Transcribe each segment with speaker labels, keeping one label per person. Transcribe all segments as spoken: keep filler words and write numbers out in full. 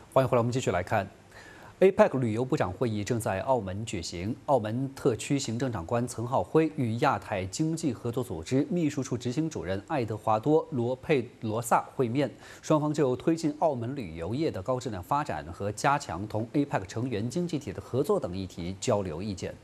Speaker 1: 欢迎回来，我们继续来看。A P E C 旅游部长会议正在澳门举行，澳门特区行政长官岑浩辉与亚太经济合作组织秘书处执行主任爱德华多·罗佩罗萨会面，双方就推进澳门旅游业的高质量发展和加强同 A P E C 成员经济体的合作等议题交流意见。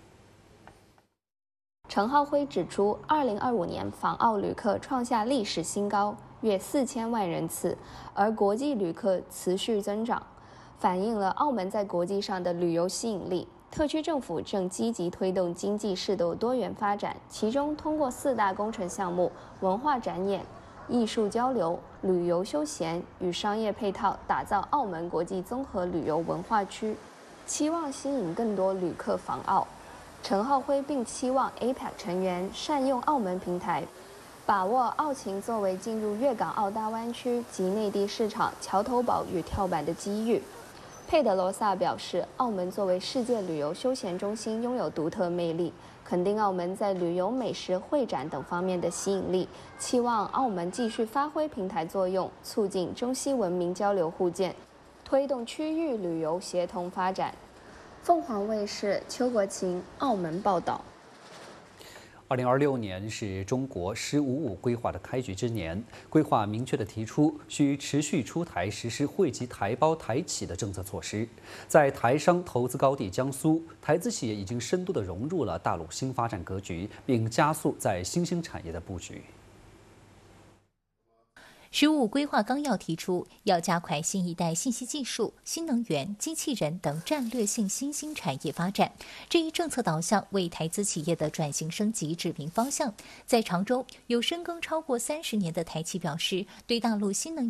Speaker 2: 陈浩辉指出，二零二五年访澳旅客创下历史新高，约四千万人次，而国际旅客持续增长，反映了澳门在国际上的旅游吸引力。特区政府正积极推动经济适度多元发展，其中通过四大工程项目、文化展演、艺术交流、旅游休闲与商业配套，打造澳门国际综合旅游文化区，期望吸引更多旅客访澳。陈浩辉并期望 A P E C 成员善用澳门平台，把握澳勤作为进入粤港澳大湾区及内地市场桥头堡与跳板的机遇。佩德罗萨表示，澳门作为世界旅游休闲中心拥有独特魅力，肯定澳门在旅游、美食、会展等方面的吸引力，期望澳门继续发挥平台作用，促进中西文明交流互鉴，推动区域旅游协同发展。凤凰卫视邱国琴澳门报道。
Speaker 1: 二零二六年是中国“十五五”规划的开局之年，规划明确地提出，需持续出台实施惠及台胞台企的政策措施。在台商投资高地江苏，台资企业已经深度地融入了大陆新发展格局，并加速在新兴产业的布局。
Speaker 3: 十五规划纲要提出，要加快新一代信息技术、新能源、机器人等战略性新兴产业发展。这一政策导向为台资企业的转型升级指明方向。在常州，有深耕超过三十年的台企表示，对大陆新能